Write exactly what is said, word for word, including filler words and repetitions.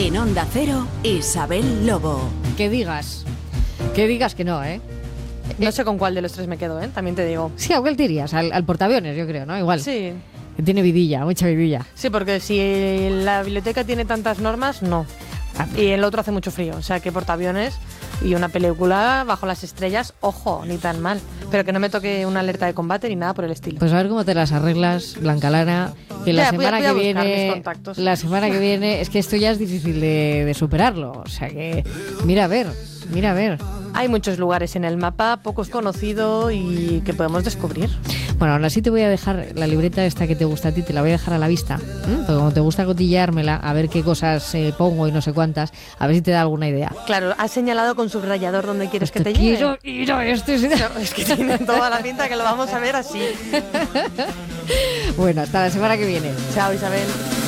En Onda Cero, Isabel Lobo. Que digas, que digas que no, ¿eh? No sé con cuál de los tres me quedo, ¿eh? También te digo. Sí, ¿a cuál te irías? Al, al portaaviones, yo creo, ¿no? Igual. Sí. Que tiene vidilla, mucha vidilla. Sí, porque si la biblioteca tiene tantas normas, no. Y el otro hace mucho frío, o sea que portaaviones y una película bajo las estrellas, ojo, ni tan mal. Pero que no me toque una alerta de combate ni nada por el estilo. Pues a ver cómo te las arreglas, Blanca Lana, que la Ya, voy a- semana voy a que buscar mis viene, contactos. la semana que viene, es que esto ya es difícil de, de superarlo. O sea que, mira a ver, mira a ver. Hay muchos lugares en el mapa, poco es conocido y que podemos descubrir. Bueno, ahora sí te voy a dejar la libreta esta que te gusta a ti, te la voy a dejar a la vista. ¿eh? Porque como te gusta cotilleármela, a ver qué cosas eh, pongo y no sé cuántas, a ver si te da alguna idea. Claro, has señalado con subrayador dónde quieres que te Quiero lleve. ir a este. No, es que tiene toda la pinta que lo vamos a ver así. Bueno, hasta la semana que viene. Chao, Isabel.